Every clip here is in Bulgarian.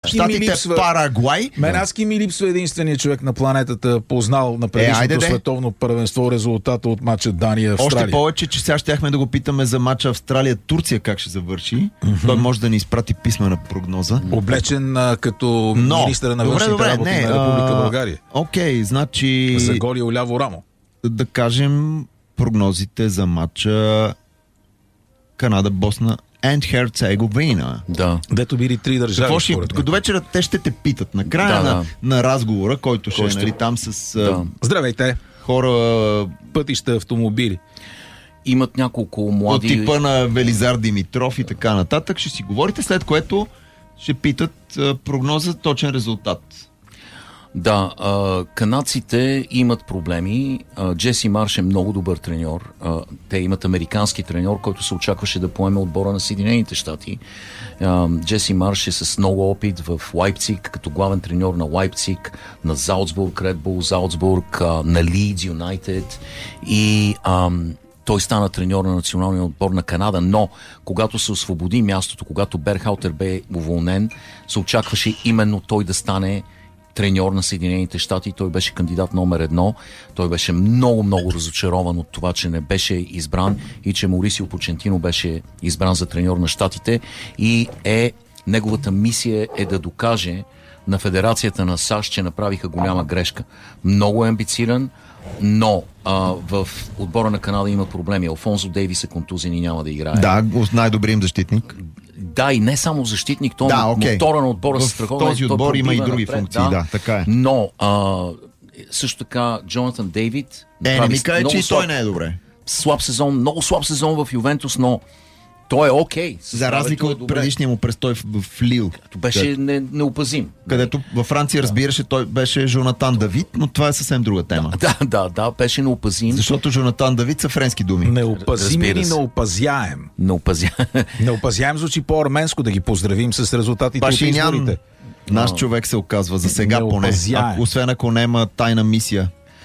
Щатите Парагвай. Менадски ми липсва единствения човек на планетата, познал на предишното световно първенство резултата от матча Дания-Австралия. Още повече, че сега щяхме да го питаме за матча Австралия-Турция как ще завърши. Той може да ни изпрати писмена прогноза. Облечен като министъра на външните работи на Република България. Окей, значи... За голи ляво рамо. Да кажем прогнозите за матча Канада-Босна and Херцеговина. Да. Дето били 3 държави. До вечера те ще те питат. Накрая на разговора, който ще е там с здравейте. Хора... Пътища, автомобили. Имат няколко млади... От типа на Велизар Димитров и така нататък. Ще си говорите, след което ще питат прогноза, точен резултат. Да, канадците имат проблеми. Джеси Марш е много добър треньор. Те имат американски треньор, който се очакваше да поеме отбора на Съединените щати. Джеси Марш е с много опит в Лайпциг, като главен треньор на Лайпциг, на Залцбург, Ред Бул Залцбург, на Лидс Юнайтед и той стана треньор на националния отбор на Канада, но когато се освободи мястото, когато Берхалтер бе уволнен, се очакваше именно той да стане треньор на Съединените щати. Той беше кандидат номер 1. Той беше много разочарован от това, че не беше избран и че Маурисио Почентино беше избран за треньор на щатите и неговата мисия е да докаже на Федерацията на САЩ, че направиха голяма грешка. Много е амбициран, но в отбора на Канада има проблеми. Алфонсо Дейвис е контузен и няма да играе. Да, най-добрият им защитник. Да, и не само защитник, той мотора на отбора се страхова. В този отбор има и други функции, да, така е. Но също така Джонатан Дейвид не ми каже, че и той не е добре. Много слаб сезон в Ювентус, но той е окей. За разлика от предишния му престой в Лил. Като беше неопазим. Където във Франция, разбираше, той беше Жонатан Давид, но това е съвсем друга тема. Да, беше неопазим. Защото Жонатан Давид са френски думи. Неопазим или неопазяем? Неопазяем звучи по-арменско, да ги поздравим с резултатите от изборите. Наш човек се оказва за сега поне. Освен ако няма тайна мисия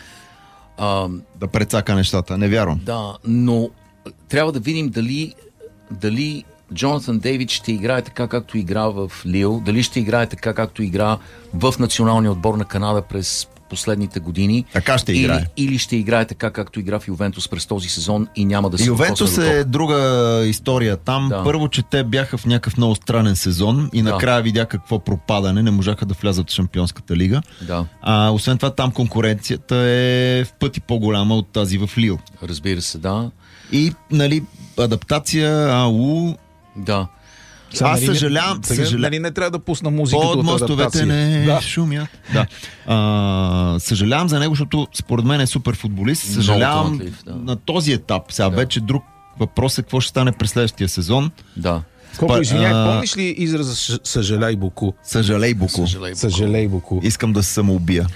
да прецака нещата. Не вярвам. Да, но трябва да видим дали Джонатан Дейвид ще играе така, както игра в Лил, дали ще играе така, както игра в националния отбор на Канада през последните години. Така ще играе. Или ще играе така, както игра в Ювентус през този сезон и няма да се докосне до топ. Ювентус е друга история там. Да. Първо, че те бяха в някакъв много странен сезон и накрая видя какво пропадане. Не можаха да влязат в Шампионската лига. Да. Освен това, там конкуренцията е в пъти по-голяма от тази в Лил. Разбира се, да. И, адаптация, Да. Аз съжалявам. Нали не трябва да пусна музиката от мостовете не шумят. Да. Съжалявам за него, защото според мен е супер футболист. Съжалявам на този етап. Сега вече друг въпрос е какво ще стане през следващия сезон. Да. Колко извиняй, помниш ли израза съжаляй Боку? Съжалей Боку. Искам да се самоубия.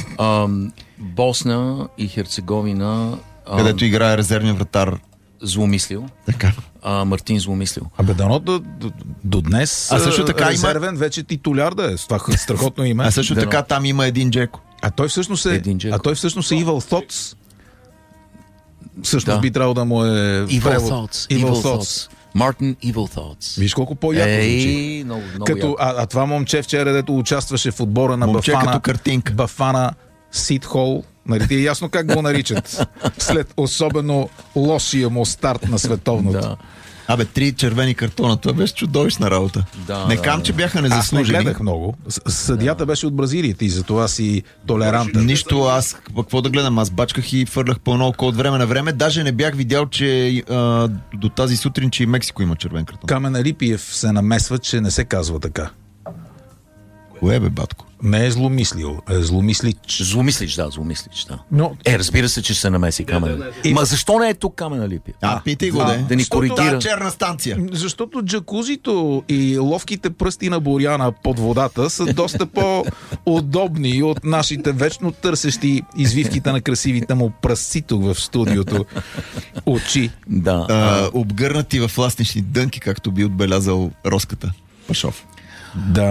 Босна и Херцеговина, където играе резервния вратар Зломислил. Така. Мартин Зломислил. Дано до днес също така резервен вече титуляр да е. С това страхотно име. Също така там има един Джеко. Той всъщност е Evil Thoughts. Всъщност би трябвало да му е Evil Thoughts. Мартин Evil Thoughts. Виж колко по-яко звучи. Много това момче вчера, дето участваше в отбора на Бафана Ситхол. Нали ти е ясно как го наричат след особено лошия му старт на световното. 3 червени картона, това беше чудовищна работа. Не кам, че бяха незаслужени. Аз не гледах много. Съдията беше от Бразилията и затова си толерантен. Нищо, аз какво да гледам? Аз бачках и фърлях пълно око от време на време. Даже не бях видял, че до тази сутрин, че и Мексико има червен картон. Камен Алипиев се намесва, че не се казва така. Кое бе, батко? Не е зломислил, е зломислич. Зломислич, да. Но... разбира се, че се намеси Камен. Ма защо не е тук Камен Алипиев? Питай го, да ни коригира. Черна станция. Защото джакузито и ловките пръсти на Боряна под водата са доста по-удобни от нашите вечно търсещи извивките на красивите му пръсци тук в студиото очи. Да. Обгърнати в ластнични дънки, както би отбелязал Роската Пашов. Да,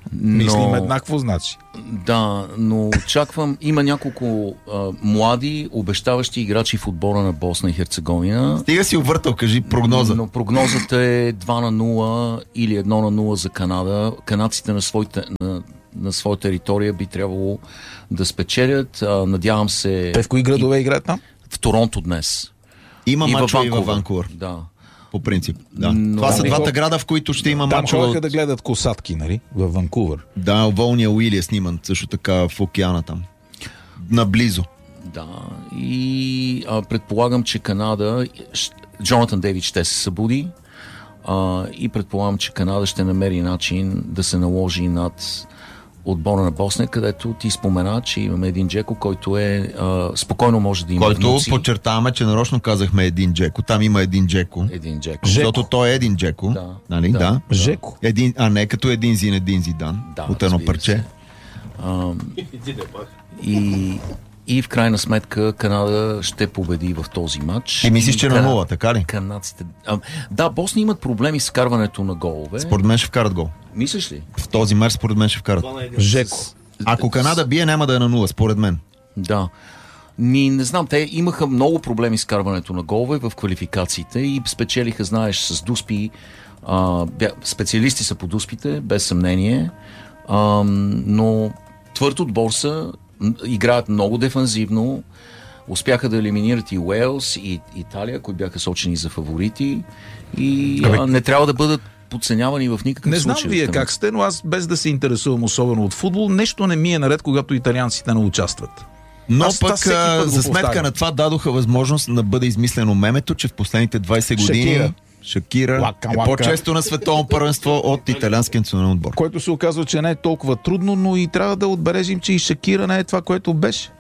Мислим еднакво, значи. Да, но очаквам. Има няколко млади, обещаващи играчи в отбора на Босна и Херцеговина. Стига си увъртал, кажи прогноза. Но прогнозата е 2-0 или 1-0 за Канада. Канадците на своя територия би трябвало да спечелят. Надявам се... Те в кои градове играят там? В Торонто днес. Има мачове и във Ванкувър. Да. По принцип, да. Но... Това са двата града, в които ще има мачове. Там да гледат косатки, нали? Във Ванкувър. Да, Волния Уили е сниман също така в океана там. Наблизо. Да. И предполагам, че Канада... Джонатан Дейвид ще се събуди. И предполагам, че Канада ще намери начин да се наложи над отбора на Босна, където ти спомена, че имаме един Джеко, който спокойно може да има който внуци. Подчертаваме, че нарочно казахме един Джеко. Там има един Джеко. Един Джеко. Защото той е един Джеко. Да. Нали? Да. Жеко. А не като един Зин, един Зидан. Да, от едно парче. И в крайна сметка Канада ще победи в този матч. И мислиш, че на 0, така ли? Канадците... да, Босни имат проблеми с вкарването на голове. Според мен ще вкарат гол. Мислиш ли? В този мач според мен ще вкарат. Жеко. Ако Канада бие, няма да е на 0, според мен. Да. Не знам, те имаха много проблеми с карването на голове в квалификациите и спечелиха, знаеш, с дуспи. Специалисти са по дуспите, без съмнение. Но твърд отбор са, играят много дефанзивно. Успяха да елиминират и Уелс, и Италия, които бяха сочени за фаворити. И не трябва да бъдат подценявани в никакъв случай. Не знам вие как сте, но аз без да се интересувам особено от футбол, нещо не ми е наред, когато италианците не участват. Но пък за сметка на това дадоха възможност да бъде измислено мемето, че в последните 20 години Шакира е по-често на световно първенство от италианския национален отбор. Което се оказва, че не е толкова трудно, но и трябва да отбележим, че и Шакира не е това, което беше.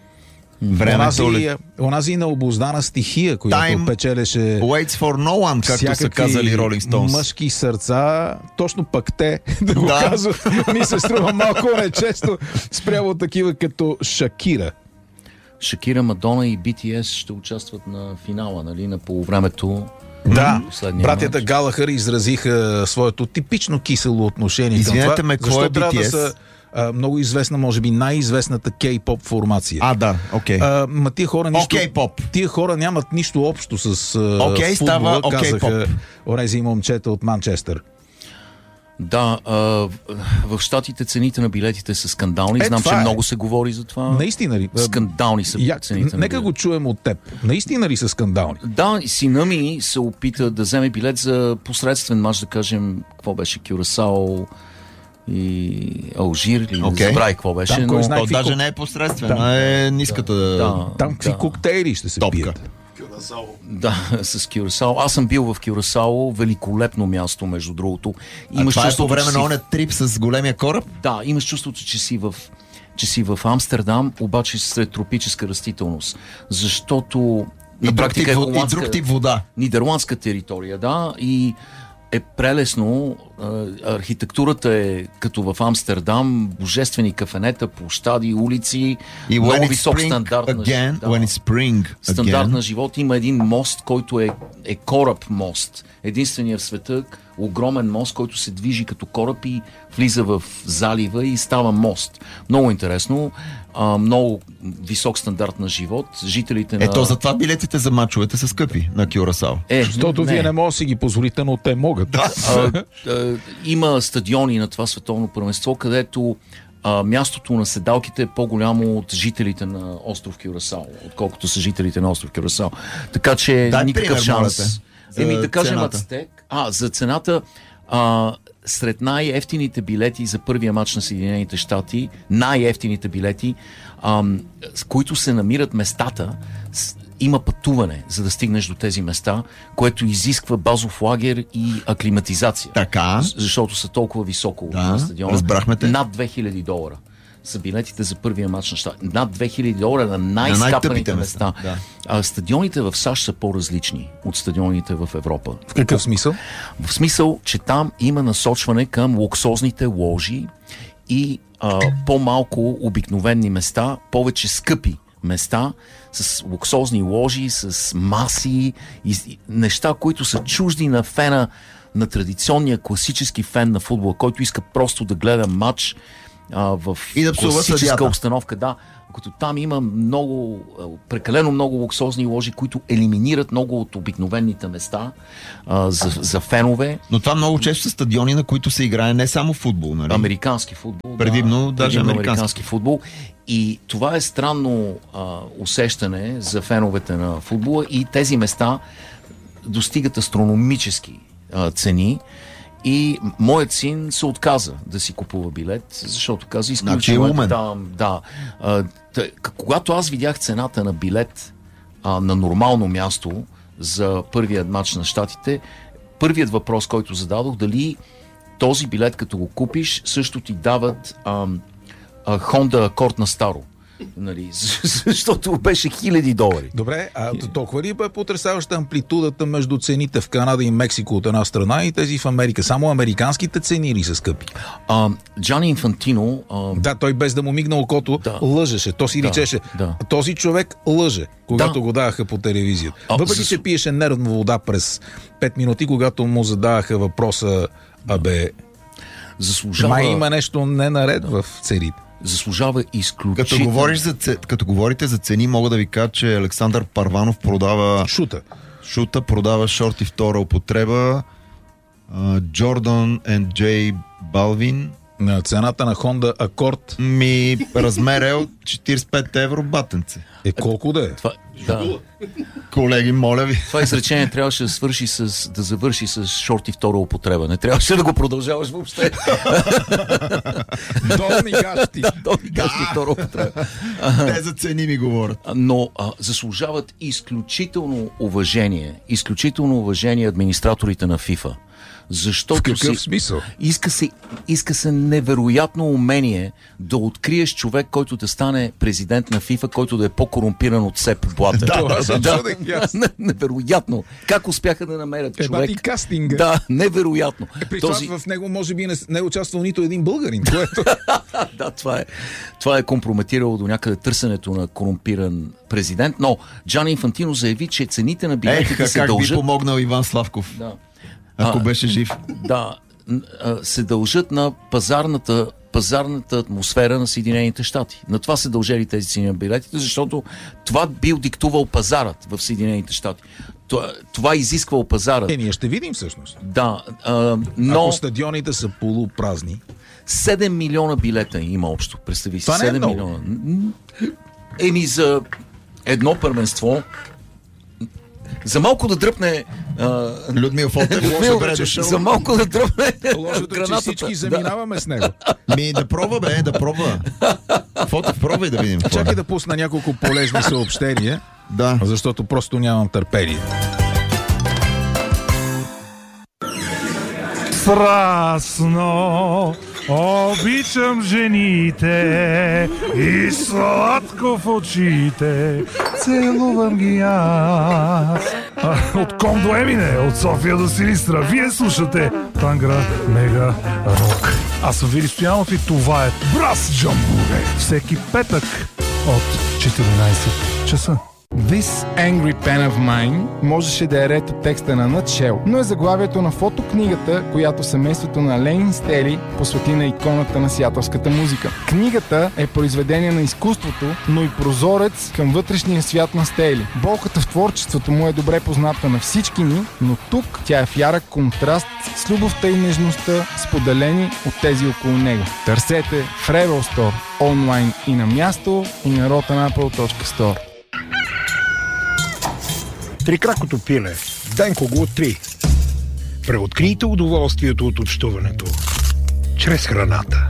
Онази необуздана стихия, която печелеше waits for no one, както са казали Rolling Stones. Мъжки сърца, точно пък те да го казват, ми се струва малко нечесто спрямо такива като Шакира. Шакира, Мадона и BTS ще участват на финала, нали, на полувремето. Да, братята Галахър изразиха своето типично кисело отношение към това. Ме, кой е BTS? Да са много известна, може би най-известната кей-поп формация. Окей. Тия хора тия хора нямат нищо общо с футбола, казаха онези момчета от Манчестър. Да, в щатите цените на билетите са скандални. Знам, че много се говори за това. Наистина ли? Скандални са цените на билетите. Нека го чуем от теб. Наистина ли са скандални? Да, сина ми се опита да вземе билет за посредствен мач, да кажем, какво беше, Кюрасао и Алжир, или не забравя какво беше. Там, но даже не е посредствен, е ниската... Там какви коктейли ще се пият? Да, с Кюрасао. Аз съм бил в Кюрасао, великолепно място, между другото. Това е по време на оня трип с големия кораб? Да, имаш чувството, че си в Амстердам, обаче сред тропическа растителност. Защото на практика и друг тип вода. Нидерландска територия, да, и е прелесно. Архитектурата е като в Амстердам, божествени кафенета, площади, улици, и много висок стандарт на живот. Има един мост, който е кораб мост. Единственият в света огромен мост, който се движи като кораб и влиза в залива и става мост. Много интересно. Много висок стандарт на живот. Жителите на... Ето, затова билетите за мачовете са скъпи на Кюрасао. Защото вие не можете да си ги позволите, но те могат. Има стадиони на това световно първенство, където мястото на седалките е по-голямо от жителите на остров Кюрасао, отколкото са жителите на остров Кюрасао. Така че никакъв шанс. Да кажем Ацтек. За цената, сред най-ефтините билети за първия матч на Съединените щати, най-ефтините билети, с които се намират местата, има пътуване, за да стигнеш до тези места, което изисква базов лагер и аклиматизация. Така. Защото са толкова високо на стадиона. Разбрахме те. Над $2000 са билетите за първия матч на щата. Над $2000 на най-скапаните места. Да. Стадионите в САЩ са по-различни от стадионите в Европа. В какъв смисъл? В смисъл, че там има насочване към луксозните ложи и по-малко обикновени места, повече скъпи места, с луксозни ложи, с маси и неща, които са чужди на фена на традиционния класически фен на футбола, който иска просто да гледа матч в класическа обстановка. Да, като там има прекалено много луксозни ложи, които елиминират много от обикновените места за фенове. Но това много често са стадиони, на които се играе не само футбол, нали? Американски футбол. Предимно даже американски футбол. И това е странно усещане за феновете на футбола и тези места достигат астрономически цени. И моят син се отказа да си купува билет, защото каза, искам когато аз видях цената на билет на нормално място за първият матч на щатите, първият въпрос, който зададох, дали този билет, като го купиш, също ти дават Honda Accord на старо. Нали, защото беше $1000. Добре, толкова ли бе потресаваща амплитудата между цените в Канада и Мексико от една страна и тези в Америка? Само американските цени ли са скъпи? Джани Инфантино... Да, той без да му мигна окото лъжеше. То си личеше. Този човек лъже, когато го даваха по телевизията. Въпреки, че пиеше нервна вода през 5 минути, когато му задаваха въпроса, май има нещо ненаред в цените. Заслужава изключително. Като говорите за цени, мога да ви кажа, че Александър Парванов продава шута, продава шорти втора употреба, Jordan and Balvin. Цената на Honda Accord размер е от 45 евро батенце. Колко да е? Колеги, моля ви. Това изречение трябваше да завърши с шорти втора употреба. Не трябваше да го продължаваш въобще. Долни гащи. Втора употреба. Те за цени ми говорят. Но заслужават изключително уважение администраторите на FIFA. Защото в какъв смисъл? Иска се невероятно умение да откриеш човек, който да стане президент на FIFA, който да е по-корумпиран от Сеп Блатер. Невероятно. Как успяха да намерят човек? И кастинга. Да, невероятно. В него може би не е участвал нито един българин. Да, това е компрометирало до някъде търсенето на корумпиран президент, но Джани Инфантино заяви, че цените на билетите се дължат... Как би помогнал Иван Славков? Да. Ако беше жив. Да, се дължат на пазарната атмосфера на Съединените щати. На това се дължали тези цени на билетите, защото това бил диктувал пазарът в Съединените щати. Това изисквал пазарът. Ние ще видим всъщност. Да, но... Ако стадионите са полупразни. 7 милиона билета има общо. Представи си. Това 7 милиона. За едно първенство. За малко да дръпне Людмил Фотев, за малко да дръпне гранатата. Всички заминаваме с него. Да пробва. Фотев, пробвай да видим. Чакай да пусна няколко полезни съобщения, защото просто нямам търпение. Страстно обичам жените и сладко в очите целувам ги аз. От Ком до Емине, от София до Силистра, вие слушате Тангра Мега Рок. Аз съм Вили Стоянов и това е Брас Джамбуре. Всеки петък от 14 часа. This Angry Pen of Mine можеше да е ред от текста на Nutshell, но е заглавието на фотокнигата, която семейството на Лейн Стели посвети на иконата на сиатълската музика. Книгата е произведение на изкуството, но и прозорец към вътрешния свят на Стели. Болката в творчеството му е добре позната на всички ни, но тук тя е в ярък контраст с любовта и нежността, споделени от тези около него. Търсете в Rebel Store, онлайн и на място, и на rotanapple.store. Трикракото пиле. Денко го откри. Преоткрийте удоволствието от общуването чрез храната.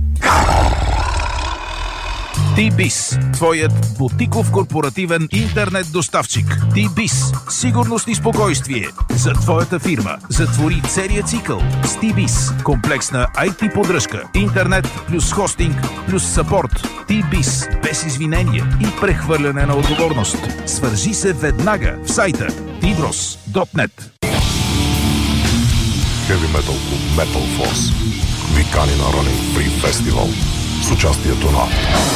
T-Biz, твоят бутиков корпоративен интернет доставчик. T-Biz, сигурност и спокойствие за твоята фирма. Затвори целият цикъл с T-Biz. Комплексна IT поддръжка, интернет плюс хостинг плюс съпорт. T-Biz, без извинения и прехвърляне на отговорност. Свържи се веднага в сайта tbros.net. Heavy Metal Club Metal Force ви кани на Running Free Festival с участието на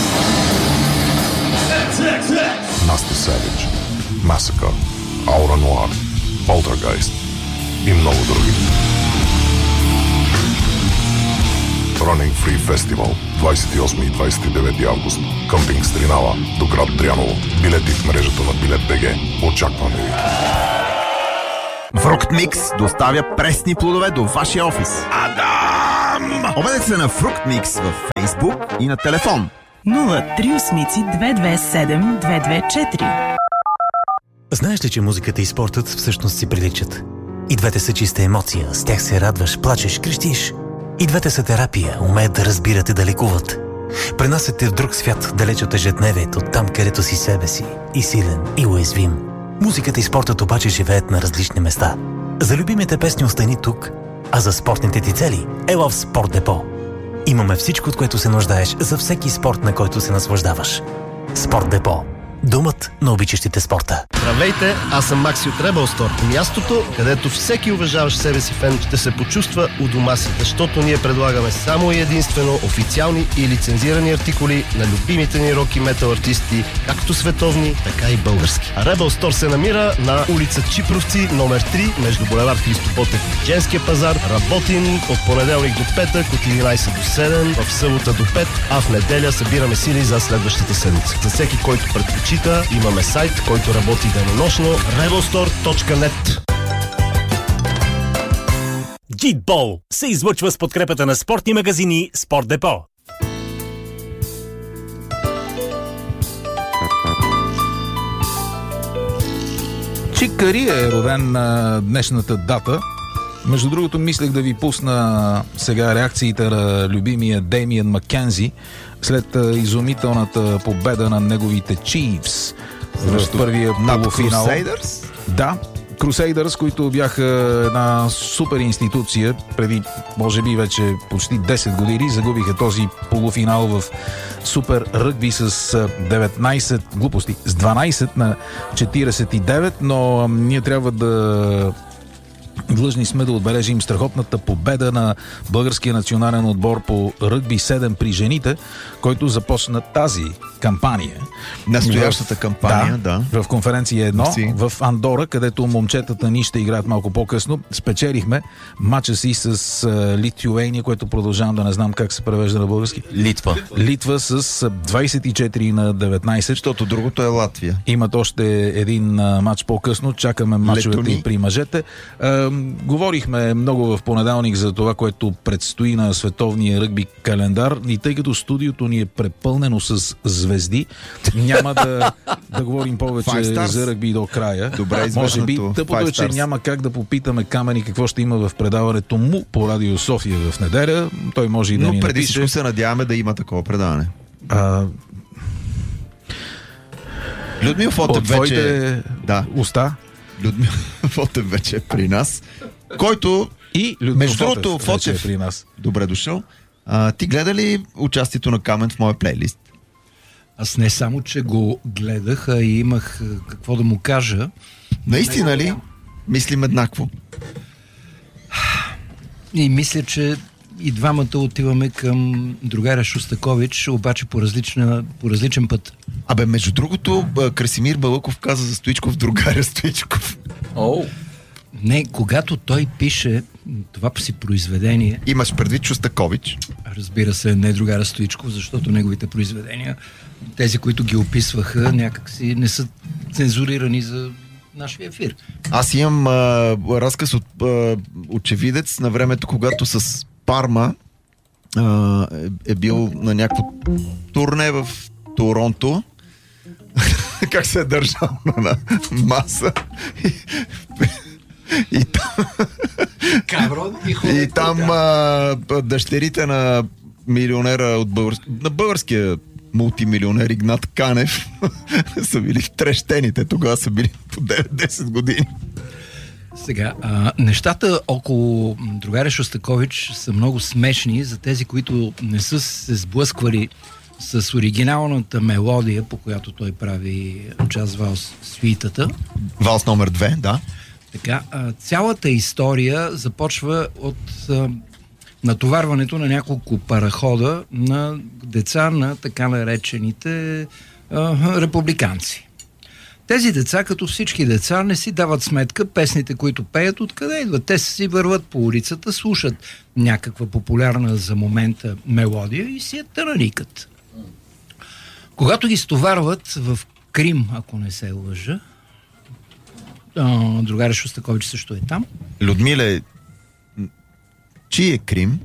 Nasty Savage, Massacre, Aura Noir, Poltergeist и много други. Running Free Festival 28 и 29 август. Къмпинг Стринава до град Дряново. Билети в мрежата на Билет БГ. Очакваме ви! Фрукт Микс доставя пресни плодове до вашия офис. Адам! Обадете се на Фрукт Микс във Фейсбук и на телефон 038-227-224. Знаеш ли, че музиката и спортът всъщност си приличат? И двете са чиста емоция, с тях се радваш, плачеш, крещиш. И двете са терапия, умеят да разбират и да лекуват. Пренасят те в друг свят, далеч от ежедневието, там където си себе си, и силен, и уязвим. Музиката и спортът обаче живеят на различни места. За любимите песни остани тук, а за спортните ти цели ела в Спорт Депо. Имаме всичко, от което се нуждаеш за всеки спорт, на който се наслаждаваш. Спорт Депо. Думът на обичащите спорта. Здравейте, аз съм Макси от Rebel Store. Мястото, където всеки уважаващ себе си фен ще се почувства у дома си, защото ние предлагаме само и единствено официални и лицензирани артикули на любимите ни рок и метал артисти, както световни, така и български. Rebel Store се намира на улица Чипровци, номер 3, между булевард Христо Ботев и Женския пазар. Работим от понеделник до петък, от 11 до 7, в събота до 5, а в неделя събираме сили за следващата седмица. За всеки, който предпочита, имаме сайт, който работи денонощно, rebelstore.net. Джитбол се излъчва с подкрепата на спортни магазини Спорт Депо. Чик Кари е роден на днешната дата. Между другото, мислех да ви пусна сега реакциите на любимия Деймиан Маккензи след изумителната победа на неговите Chiefs в първия полуфинал. Crusaders? Да, Crusaders, които бяха една супер институция преди, може би, вече почти 10 години. Загубиха този полуфинал в супер ръгби с 19 глупости, с 12 на 49, но ние трябва да длъжни сме да отбележим страхотната победа на българския национален отбор по ръгби 7 при жените, който започна тази кампания. Настоящата кампания, да. В конференция 1 в Андора, където момчетата ни ще играят малко по-късно. Спечелихме матча си с Литюейния, което продължавам да не знам как се превежда на български. Литва с 24 на 19. Защото другото е Латвия. Имат още един матч по-късно. Чакаме матчовете и при мъжете. Говорихме много в понеделник за това, което предстои на световния ръгби календар, и тъй като студиото ни е препълнено с звезди, няма да говорим повече за ръгби до края. Добре, може би тъпото е, че няма как да попитаме Камени какво ще има в предаването му по Радио София в неделя. Той може и да ни напише. Но преди всичко се надяваме да има такова предаване. Людмил Фотев вече... уста. Людмил Фотев вече е при нас, който и между другото Фотев е при нас. Добре дошъл. Ти гледа ли участието на Камен в моя плейлист? Аз не само, че го гледах, а и имах какво да му кажа. Наистина ли? Мислим еднакво. И мисля, че и двамата отиваме към другаря Шостакович, обаче по различен път. Абе, между другото, Красимир Балъков каза за Стоичков другаря Стоичков. Не, когато той пише това си произведение... Имаш предвид Шостакович? Разбира се, не другаря Стоичков, защото неговите произведения, тези, които ги описваха, някакси не са цензурирани за нашия ефир. Аз имам разказ от очевидец на времето, когато с Парма е бил на някакво турне в Торонто. Как се е държал на маса и там дъщерите на милионера от на българския мултимилионер Игнат Канев са били втрещените. Тогава са били по 9-10 години. Сега, нещата около другаря Шостакович са много смешни за тези, които не са се сблъсквали с оригиналната мелодия, по която той прави джаз валс суитата. Валс номер 2, да. Така, цялата история започва от натоварването на няколко парахода на деца на така наречените републиканци. Тези деца, като всички деца, не си дават сметка песните, които пеят, откъде идват. Те си върват по улицата, слушат някаква популярна за момента мелодия и си я тънаникат. Когато ги стоварват в Крим, ако не се лъжа, другаря Шостакович също е там. Людмиле, чий е Крим?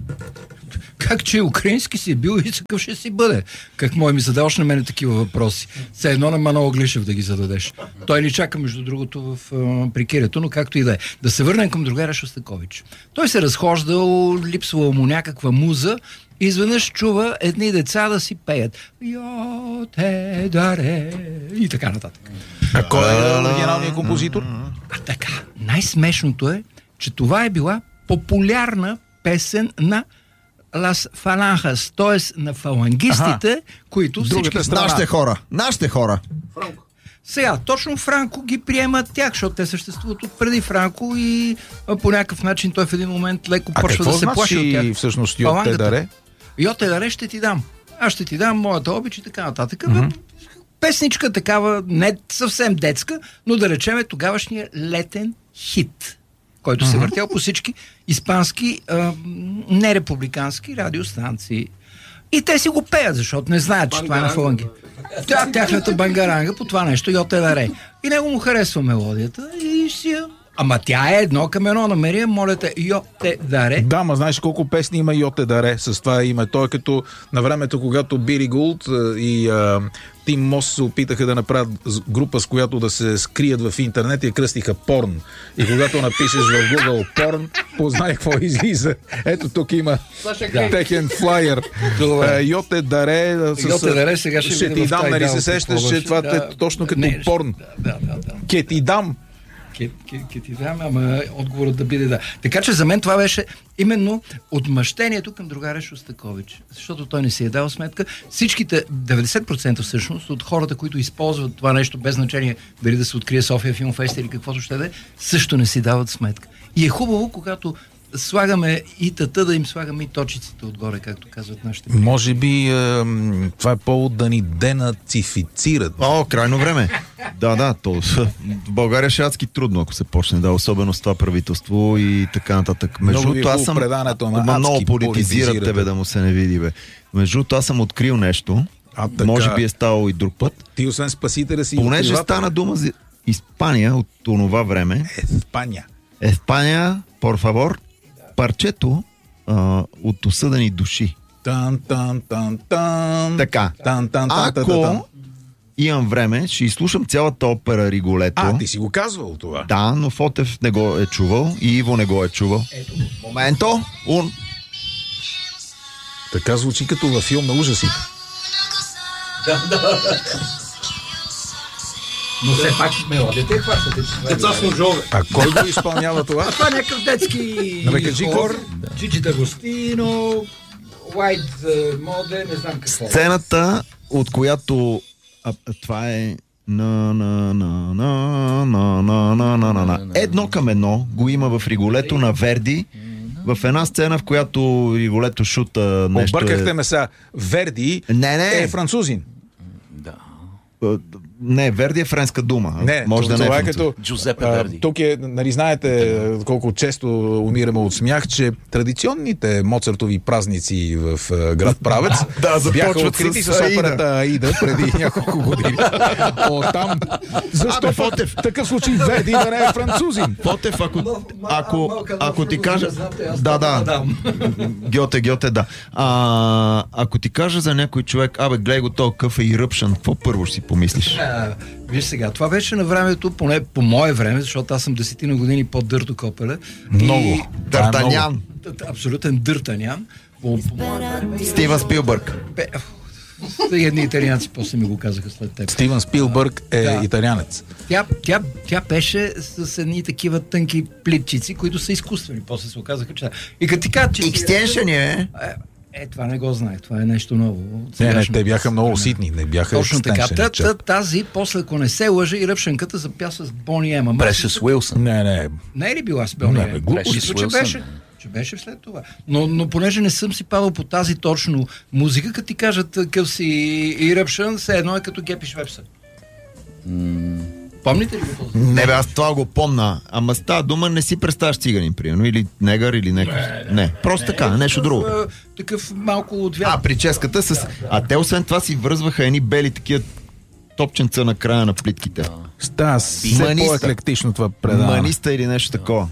Как че украински си бил и такъв ще си бъде? Как мой ми задаваш на мене такива въпроси? Все едно на Манол Глишев да ги зададеш. Той ни чака, между другото, в прикирето, но както и да е. Да се върнем към другаря Шостакович. Той се разхождал, липсвала му някаква муза и изведнъж чува едни деца да си пеят. Йо те даре и така нататък. А кой е оригиналният композитор? А така, най-смешното е, че това е била популярна песен на Лас Фаланхас, т.е. на фалангистите, които всички... Нашите хора. Франко. Сега, точно Франко ги приема тях, защото те съществуват от преди Франко и по някакъв начин той в един момент леко почва да се плаши от тях. Всъщност Йо те даре? Йо те даре ще ти дам. Аз ще ти дам моята обич и така нататък. Песничка такава, не съвсем детска, но да речеме тогавашния летен хит, който се въртял по всички испански, нерепубликански радиостанции. И те си го пеят, защото не знаят, че това е на фаланги. Тяхната бангаранга по това нещо, Йо те даре. И него му харесва мелодията и си я... Ама тя е едно към едно, намери, моля те, Йо те даре. Да, ма знаеш колко песни има Йо те даре с това име. Той е като на времето, когато Били Гулд и Тим Мос се опитаха да направят група, с която да се скрият в интернет и я кръстиха Порн. И когато напишеш в Google Порн, познай какво излиза. Ето тук има техен флайер. Йо те даре. Йо те даре, сега ще ти дам, нали се сещаш, че това е точно като порн. Ке ти дам. Ке ти дам, ама отговорът да биде да. Така че за мен това беше именно отмъщението към другаря Шостакович. Защото той не си е дал сметка. Всичките, 90% всъщност, от хората, които използват това нещо, без значение дали да се открие София Филмфест или каквото ще да е, също не си дават сметка. И е хубаво, когато слагаме и тата, да им слагаме и точиците отгоре, както казват нашите приятели. Може би това е повод да ни денацифицират. Крайно време. Да, то в България ще адски трудно, ако се почне, да, особено с това правителство и така нататък. Между другото, аз съм много политизират тебе, да му се не види, бе. Между другото, аз съм открил нещо. Може би е ставало и друг път. Ти освен спасителя си... Понеже стана дума за Испания от онова време. Испания, por favor, парчето от осъдени души. Така. Ако имам време, ще изслушам цялата опера Риголето. Ти си го казвал това. Да, но Фотев не го е чувал и Иво не го е чувал. Ето. Моменто! Така звучи като във филм на ужасите. Да. Но все пак мелодията е хващате. Деца с ножове. А кой го изпълнява това? Това е някакъв детски хор. Джиджи Д'Агостино, White Mode, не знам какво. Сцената, от която това е едно към едно го има в Риголето на Верди. В една сцена, в която Риголето шута нещо... Объркахте ме сега. Верди е французин. Не, Верди е френска дума. Не, може да не е като Джузепе Верди. Тук е, нали знаете колко често умираме от смях, че традиционните моцартови празници в град Правец бяха открити с операта Аида преди няколко години. Оттам, защо в такъв случай Верди да не е французин? Фотев, ако ти кажа... Да. Гьоте, да. Ако ти кажа за някой човек, гледай го този къв и ръпшан, какво първо ще си помислиш? Виж сега, това беше на времето, поне по мое време, защото аз съм 10 години по-дърто копеле. Много. Дъртанян. Абсолютен дъртанян. Стивън Спилбърг. Едни италианци после ми го казаха след теб. Стивън Спилбърг е италианец. Тя беше с едни такива тънки плитчици, които са изкуствени. После се оказаха, че... И като ти кажа, че... Екстеншън е... Това не го знае. Това е нещо ново. Не, те бяха много ситни. Не бяха точно така. Тази, после, ако не се лъжа, и ръпшенката запя с Бони Ема. Пресис Уилсън. Не е ли била с Бони Ема? Че беше след това. Но понеже не съм си падал по тази точно музика, като ти кажат къв си и ръпшън, все едно е като Гепи Швепса. Помните ли го този? Не бе, аз това го помна. Ама с тази дума не си представяш циганин, примерно, или негър, или не. Просто така, нещо друго. Такъв малко отвят. Прическата с... А те освен това си връзваха едни бели такива топченца на края на плитките. Става все по-еклектично това предаване. Маниста или нещо такова.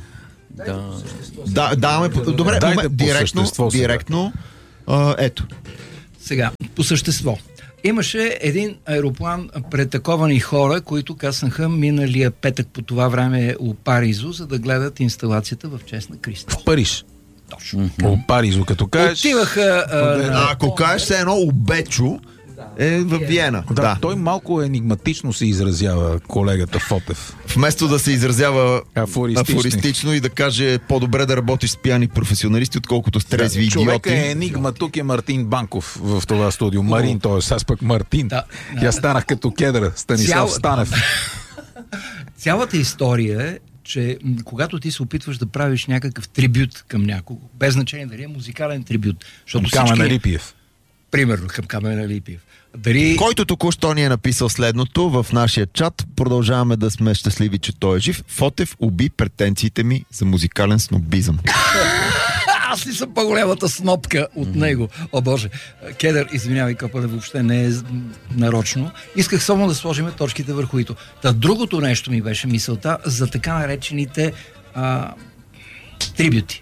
Добре, директно. Ето. Сега, по същество. Имаше един аероплан претаковани хора, които кацнаха миналия петък по това време у Паризо, за да гледат инсталацията в чест на Кристо. В Париж? Точно. У Паризо, като кажеш... Отиваха... Ако кажеш се едно Обечо, е в Виена. Да, той малко енигматично се изразява, колегата Фотев. Вместо да се изразява афористично и да каже по-добре да работиш с пияни професионалисти, отколкото с трезви идиоти. Човека е енигма, тук е Мартин Банков в това студио. Марин, т.е. аз пък Мартин. Я станах като кедър, Станислав Станев. Цялата история е, че когато ти се опитваш да правиш някакъв трибют към някого, без значение дали е музикален трибют, защото Камен Алипиев. Примерно към Камен Алипиев. Който току-що ни е написал следното в нашия чат, продължаваме да сме щастливи, че той е жив. Фотев уби претенциите ми за музикален снобизъм. Аз ли съм по-голямата снопка от него? О, Боже. Кедър, извинявай, Копане, въобще не е нарочно. Исках само да сложим точките върху ито. Другото нещо ми беше мисълта за така наречените трибюти.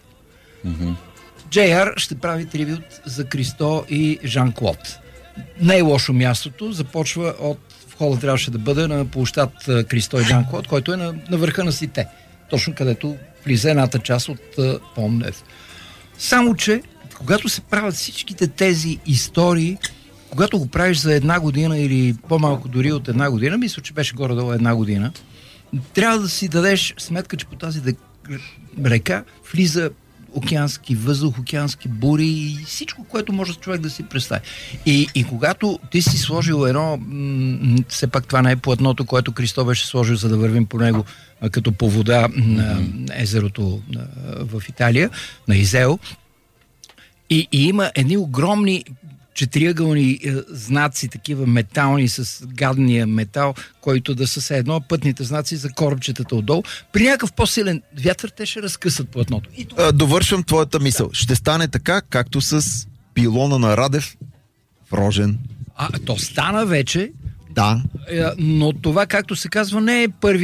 JR ще прави трибют за Кристо и Жан-Клод. Не е лошо мястото, започва от входа трябваше да бъде на площад Кристо и Жан-Клод, който е на върха на Сите, точно където влиза едната част от Пont-Neuf. Само че, когато се правят всичките тези истории, когато го правиш за една година или по-малко дори от една година, мисля, че беше горе-долу една година, трябва да си дадеш сметка, че по тази река влиза океански въздух, океански бури и всичко, което може човек да си представи. И когато ти си сложил едно, все пак това не е платното, което Кристо беше сложил, за да вървим по него като по вода на езерото в Италия, на Изео, и има едни огромни четириъгълни знаци, такива метални с гадния метал, който да са се едно пътните знаци за корабчетата отдолу. При някакъв по-силен вятър те ще разкъсат платното. Довършвам твоята мисъл. Ще стане така, както с пилона на Радев в Рожен. То стана вече. Да. Но това, както се казва, не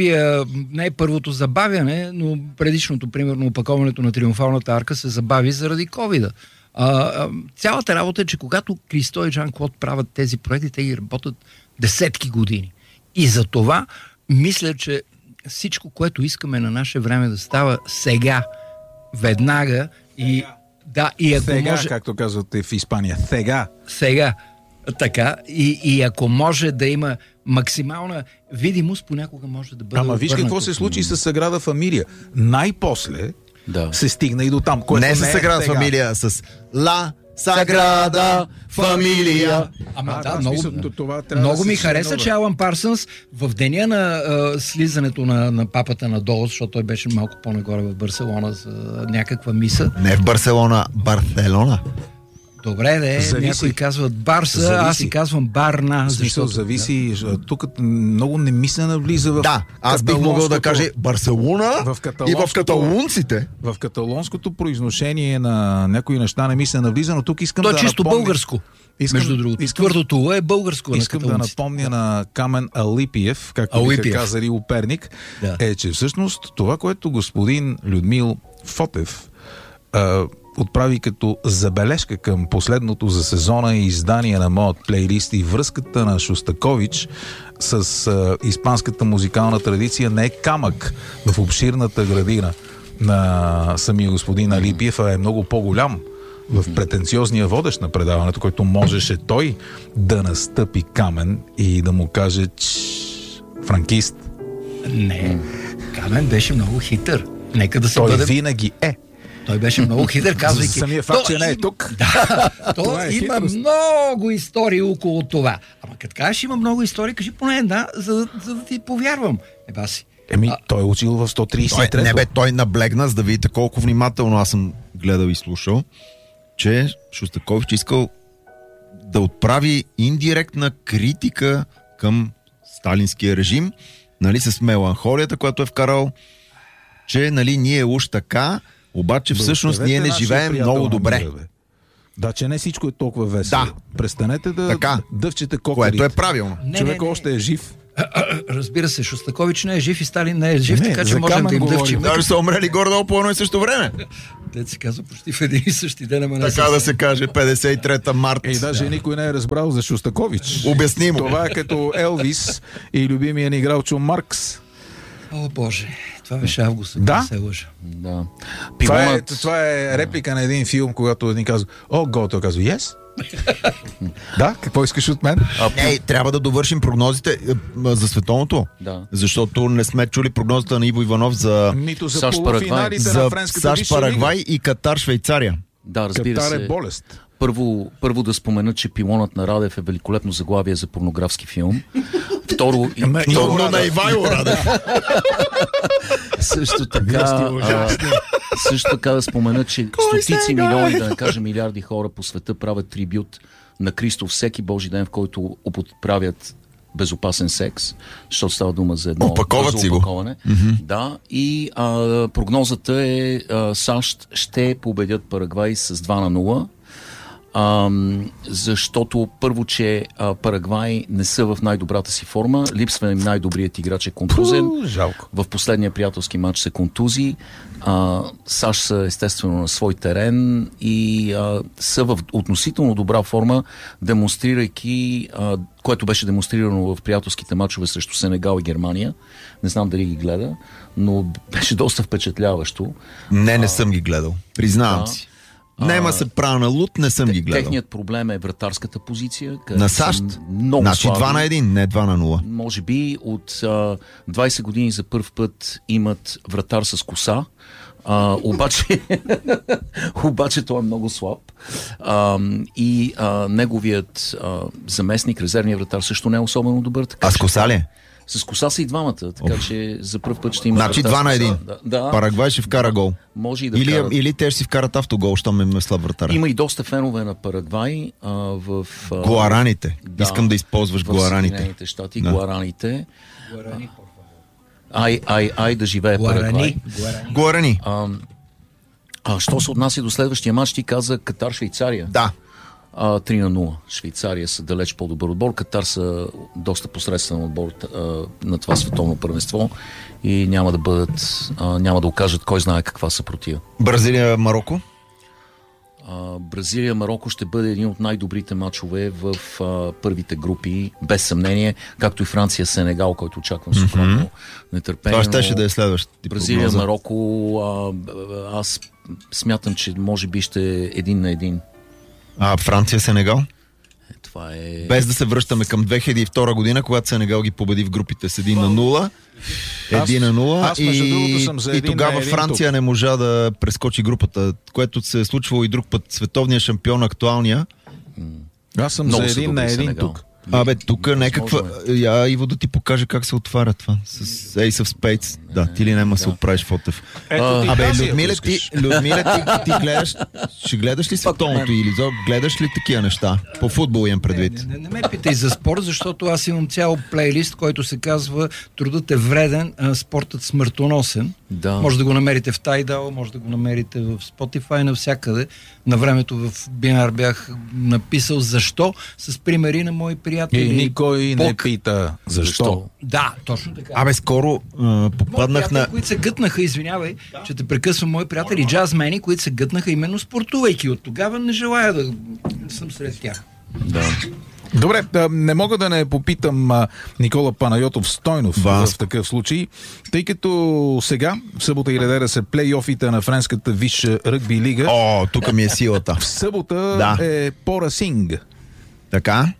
е първото забавяне, но предишното, примерно, опаковането на Триумфалната арка се забави заради ковида. Цялата работа е, че когато Кристо и Жан-Клод правят тези проекти, те ги работят десетки години. И за това мисля, че всичко, което искаме на наше време да става сега, веднага и ако сега, може... както казвате в Испания. Сега. Така. И ако може да има максимална видимост, понякога може да бъде... Ама виж какво се случи с Саграда Фамилия. Най-после се стигна и до там. Не с Саграда Фамилия, с Ла Саграда Фамилия. Много ми хареса, че Алан Парсънс в деня на слизането на папата надолу, защото той беше малко по-нагоре в Барселона за някаква миса. Не в Барселона, Барселона. Добре, някои казват Барса, аз си казвам Барна. Защото зависи. Тук много немислена влиза в... Да, аз бих могъл да кажа Барселона и в каталунците. В каталонското произношение на някои неща немислена влиза, но тук искам да напомня... То е чисто българско. Между другото. Твърдото е българско. Искам да напомня на Камен Алипиев, както биха казали у Перник, е, че всъщност това, което господин Людмил Фотев отправи като забележка към последното за сезона и издание на моят плейлист и връзката на Шостакович с испанската музикална традиция не е камък в обширната градина на самия господин Алипиев, а е много по-голям в претенциозния водещ на предаването, който можеше той да настъпи Камен и да му каже франкист. Не, Камен беше много хитър. Нека да се той винаги е. Той беше много хитър, казвайки... Самия факт, че не е тук. Има много истории около това. Ама като кажеш има много истории, кажи поне една, за да ти повярвам. Баси. Той е учил в 133. Той наблегна, за да видите колко внимателно аз съм гледал и слушал, че Шостакович искал да отправи индиректна критика към сталинския режим Нали, с меланхолията, която е вкарал, че нали, ние уж така, обаче всъщност ние не живеем много добре. Да, че не всичко е толкова весело. Да. Престанете да дъвчете кокарите. Което е правилно. Човек още е жив. Разбира се, Шостакович не е жив и Сталин не е жив, така че можем да им дъвчим. Даже са умрели горе-долу по едно и също време. Дет се казва почти в един и същи ден, ама така да се каже, 53 март. И даже никой не е разбрал за Шостакович. Обяснимо. Това е като Елвис и любимия ни игралчо Маркс. О, Боже, това беше август, да? се лъжа. Да. Това е реплика на един филм, когато един казва, гол, той казва, yes. Да, какво искаш от мен? Не, трябва да довършим прогнозите за световното. Да. Защото не сме чули прогнозата на Иво Иванов за нито за полуфиналите на френската САЩ, Парагвай и Катар, Швейцария. Да, разбира Катар се. Е болест. Първо да спомена, че Пилонът на Радев е великолепно заглавие за порнографски филм. Второ, на Ивайло Радев. Също така да спомена, че стотици милиони, да не кажа милиарди хора по света правят трибют на Христо всеки Божи ден, в който употребяват безопасен секс, защото става дума за едно опаковане. Да, и прогнозата е САЩ ще победят Парагвай с 2-0. Защото първо, че Парагвай не са в най-добрата си форма, липсва им най-добрият играч е контузен. Жалко. В последния приятелски матч се контузи. САЩ са естествено на свой терен и са в относително добра форма, демонстрирайки, което беше демонстрирано в приятелските матчове срещу Сенегал и Германия. Не знам дали ги гледа, но беше доста впечатляващо. Не съм ги гледал. Признавам си. Нема се правя на лут, не съм ги гледал. Техният проблем е вратарската позиция. На САЩ? Значи 2-1, не 2-0. Може би от 20 години за първ път имат вратар с коса. Обаче той е много слаб. И неговият заместник, резервният вратар, също не е особено добър. А с коса ли? С коса са и двамата, така че за първ път ще има... Значи 2-1. Да. Парагвай ще вкара гол. Може и да или те ще си вкарат автогол, щом е слаб вратара. Има и доста фенове на Парагвай в... Гуараните. Искам да използваш гуараните. В Съединените щати. Гуараните. Ай да живее Парагвай. Гуарани. Що се отнася до следващия матч, ти каза Катар-Швейцария. Да. 3-0. Швейцария са далеч по-добър отбор. Катар са доста посредствен отбор на това световно първенство и няма да окажат кой знае каква съпротива. Бразилия-Марокко? Бразилия-Марокко ще бъде един от най-добрите матчове в първите групи, без съмнение, както и Франция-Сенегал, който очаквам с огромно нетърпение. Това ще да е следващата. Бразилия-Марокко, аз смятам, че може би ще е 1-1. Франция-Сенегал? Това е... Без да се връщаме към 2002 година, когато Сенегал ги победи в групите с 1-0. 1-0 и тогава Франция не можа да прескочи групата, което се е случвало и друг път. Световният шампион, актуалния. Аз съм за 1-1 тук. Тук някаква... Иво да ти покаже как се отваря това. С Ace of Spades. Да, ти ли няма се отправиш, Фотев. Людмила, ти гледаш... Ще гледаш ли световното или гледаш ли такива неща? По футбол имам предвид. Не ме питай за спорт, защото аз имам цял плейлист, който се казва Трудът е вреден, спортът смъртоносен. Да. Може да го намерите в Tidal, може да го намерите в Spotify, навсякъде. На времето в Бинар бях написал защо, с примери на мои приятели. И никой не пита защо. Да, точно така. Скоро попаднах на... които се гътнаха, извинявай, че те прекъсвам, мои приятели джазмени, които се гътнаха именно спортувайки. От тогава не желая да съм сред тях. Да. Добре, не мога да не попитам Никола Панайотов Стойнов в такъв случай, тъй като сега, в събота и неделя са плейофите на френската висша ръгби лига. Тук ми е силата. В събота е Порасинг. Така?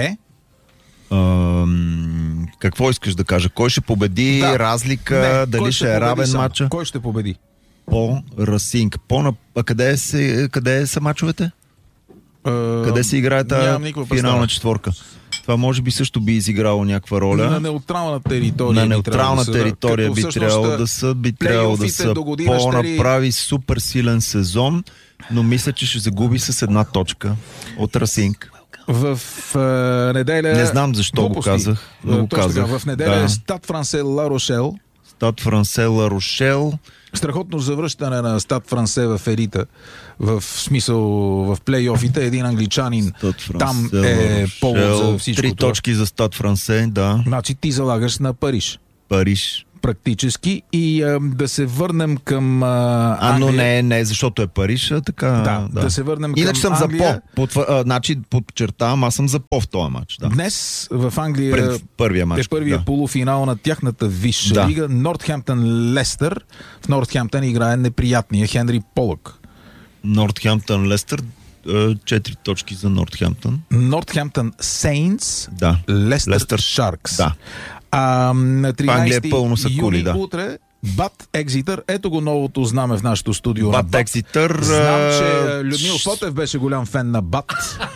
Какво искаш да кажа? Кой ще победи? Разлика? Дали ще е равен матча? Кой ще победи? Порасинг. Къде са мачовете? Къде се играе тази финална четворка? Това може би също би изиграло някаква роля. На неутрална територия. На неутрална територия би трябвало да са по-направи супер силен сезон, но мисля, че ще загуби с 1 точка от Расинг. В неделя... Не знам защо го казах. В неделя е Стад Франсе Ла Рошел. Стад Франсе Ла Рошел. Страхотно завръщане на Стад Франсе в елита. В смисъл в плейофите. Един англичанин там е повод за всичко 3 точки за Стад Франсе, да. Значи ти залагаш на Париж. Париж. Практически. И да се върнем към Англия. Но не, защото е Париж, така... Да се върнем иначе към съм Англия. Значи подчертавам, аз съм за в този матч. Да. Днес в Англия първия матч, е първия полуфинал на тяхната висша лига. Нортхемптън Лестър. В Нортхемптън играе неприятния Хенри Полък. Нортхемптън Лестър. 4 точки за Нортхемптън. Нортхемптън Сейнтс. Лестър Шаркс. Да. На 13 юни утре Бат Екзитър. Ето го новото знаме в нашото студио. Бат Екзитър. Знам, че Людмил Фотев беше голям фен на Бат.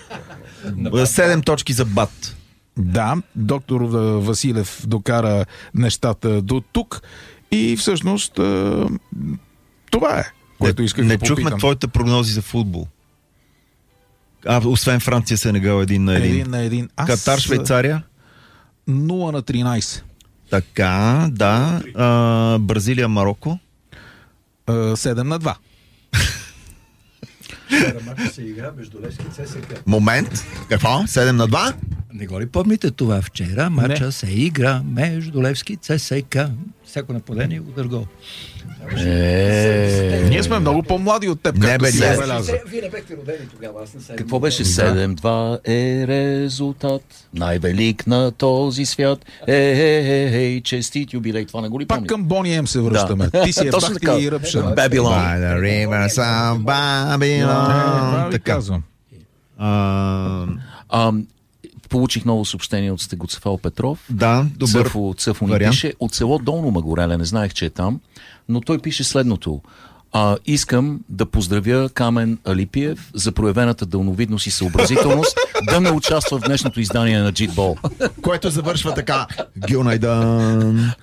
7 точки за Бат. Да, доктор Василев докара нещата до тук и всъщност това е, което исках да попитам. Не чухме твоите прогнози за футбол. Освен Франция, Сенегал 1-1. Катар, Швейцария? 0-13. Така, да. Бразилия, Мароко? 7-2. Мача се игра между Левски и ЦСКА. Момент. Какво? 7-2? Не го ли помните това? Вчера мача се игра между Левски и ЦСКА. Всяко нападение удар гол. Ние сме много по-млади от теб, както си забеляза. Вие не бехте родени тогава, аз не 7. Какво беше 7-2 е резултат, най-велик на този свят. Честит юбилей, това не го ли помня? Пак към Бони Ем се връщаме. Ти си е бахти и ръпшен. Бабилон. By the rivers of Babylon. Така. Получих ново съобщение от Стегоцефал Петров. Да, добър Цъфо ни пише от село Долно Магореле, не знаех, че е там, но той пише следното. Искам да поздравя Камен Алипиев за проявената дълновидност и съобразителност да не участва в днешното издание на Джитбол. Което завършва така. Гюнайдан.